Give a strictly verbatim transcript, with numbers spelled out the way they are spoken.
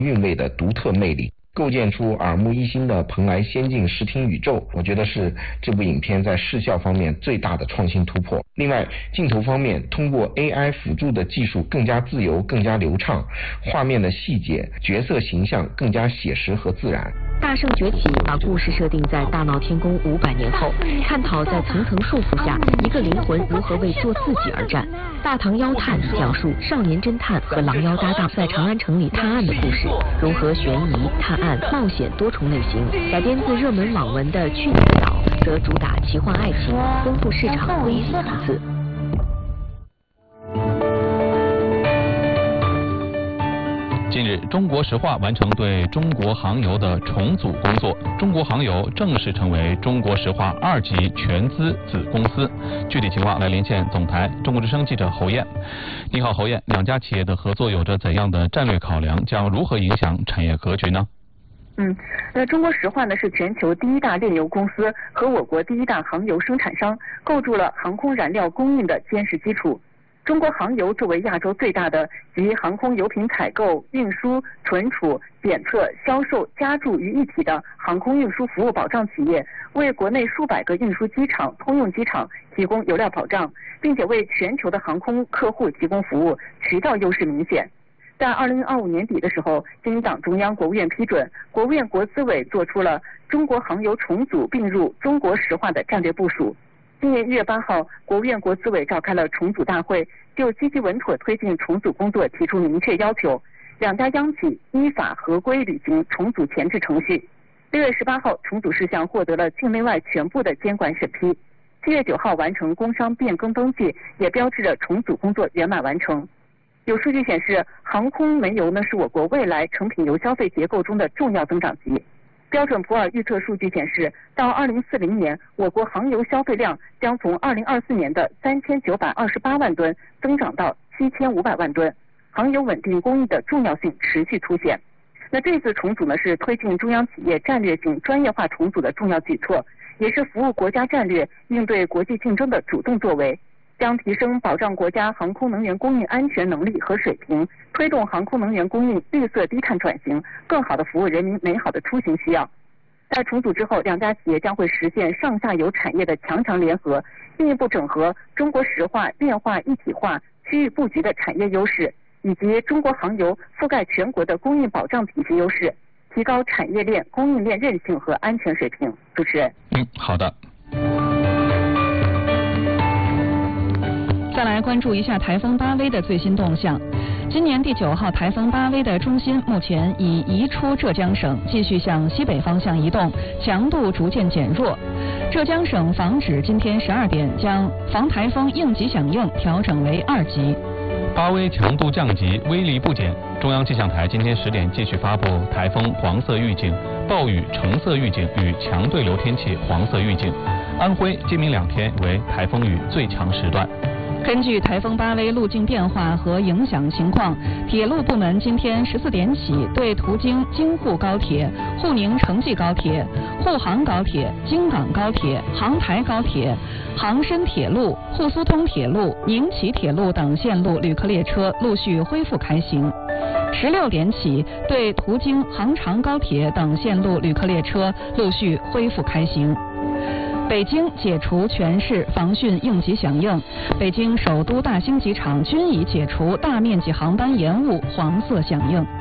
韵味的独特魅力，构建出耳目一新的蓬莱仙境视听宇宙，我觉得是这部影片在视效方面最大的创新突破。另外，镜头方面通过 A I 辅助的技术更加自由、更加流畅，画面的细节、角色形象更加写实和自然。 大圣崛起把故事设定在大闹天宫五百年后，探讨在层层束缚下，一个灵魂如何为做自己而战。大唐妖探讲述少年侦探和狼妖搭档在长安城里探案的故事，融合悬疑、探案、冒险多重类型。改编自热门网文的《去你的岛》则主打奇幻爱情，丰富市场，危险层次。 近日，中国石化完成对中国航油的重组工作，中国航油正式成为中国石化二级全资子公司。具体情况来连线总台中国之声记者侯艳。你好，侯艳，两家企业的合作有着怎样的战略考量？将如何影响产业格局呢？ 嗯，那中国石化呢是全球第一大炼油公司和我国第一大航油生产商，构筑了航空燃料供应的坚实基础。中国航油作为亚洲最大的集航空油品采购、运输、存储、检测、销售、加注于一体的航空运输服务保障企业，为国内数百个运输机场、通用机场提供油料保障，并且为全球的航空客户提供服务，渠道优势明显。在二零二五年底的时候，经党中央、国务院批准，国务院国资委做出了中国航油重组并入中国石化的战略部署。今年一月八号，国务院国资委召开了重组大会，就积极稳妥推进重组工作提出明确要求，两家央企依法合规履行重组前置程序。六月十八号，重组事项获得了境内外全部的监管审批。七月九号完成工商变更登记，也标志着重组工作圆满完成。有数据显示，航空煤油呢是我国未来成品油消费结构中的重要增长极。标准普尔预测数据显示，到二零四零年，我国航油消费量将从二零二四年的三千九百二十八万吨增长到七千五百万吨，航油稳定供应的重要性持续凸显。那这次重组呢，是推进中央企业战略性专业化重组的重要举措，也是服务国家战略、应对国际竞争的主动作为。将提升保障国家航空能源供应安全能力和水平，推动航空能源供应绿色低碳转型，更好地服务人民美好的出行需要。在重组之后，两家企业将会实现上下游产业的强强联合，进一步整合中国石化炼化一体化区域布局的产业优势，以及中国航油覆盖全国的供应保障体系优势，提高产业链、供应链韧性和安全水平。主持人， 嗯，好的。 再来关注一下台风巴威的最新动向。今年第九号台风巴威的中心目前已移出浙江省，继续向西北方向移动，强度逐渐减弱。浙江省防指今天十二点将防台风应急响应调整为二级。 巴威强度降级，威力不减。中央气象台今天十点继续发布台风黄色预警、暴雨橙色预警与强对流天气黄色预警。安徽、今明两天为台风雨最强时段。 根据台风巴威路径变化和影响情况，铁路部门今天十四点起对途经京沪高铁、沪宁城际高铁、沪杭高铁、京港高铁、杭台高铁、杭深铁路、沪苏通铁路、宁齐铁路等线路旅客列车陆续恢复开行。十六点起，对途经杭长高铁等线路旅客列车陆续恢复开行。北京解除全市防汛应急响应，北京首都大兴机场均已解除大面积航班延误黄色响应。